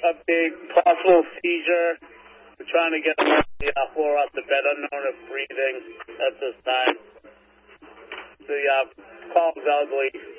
a big possible seizure. We're trying to get him off the floor off the bed, unknown if breathing at this time. The call is ugly.